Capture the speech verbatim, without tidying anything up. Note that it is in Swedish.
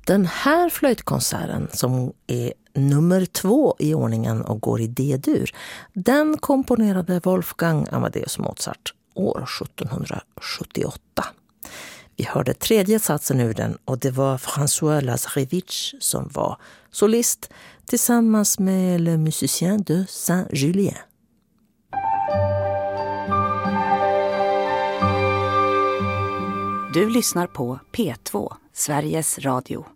Den här flöjtkonserten, som är nummer två i ordningen och går i D-dur, den komponerade Wolfgang Amadeus Mozart år sjuttonhundrasjuttioåtta. Vi hörde tredje satsen ur den och det var François Lazarevich som var solist tillsammans med Le Musicien de Saint-Julien. Du lyssnar på P två, Sveriges Radio.